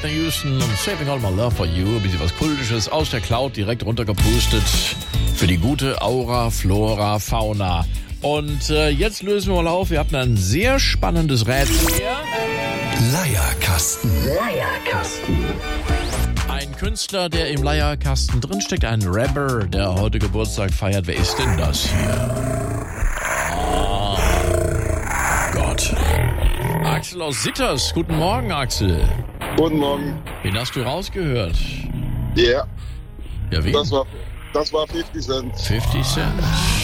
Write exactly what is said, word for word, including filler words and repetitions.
Whitney Houston und Saving All My Love For You. Ein bisschen was Kultisches aus der Cloud direkt runtergepustet für die gute Aura, Flora, Fauna. Und äh, jetzt lösen wir mal auf. Wir hatten ein sehr spannendes Rätsel hier. Leierkasten. Leierkasten. Ein Künstler, der im Leierkasten drinsteckt. Ein Rapper, der heute Geburtstag feiert. Wer ist denn das hier? Oh Gott. Axel aus Sitters. Guten Morgen, Axel. Guten Morgen. Wen hast du rausgehört? Ja. Ja, wen? Das war, das war fifty Cent. fifty Cent.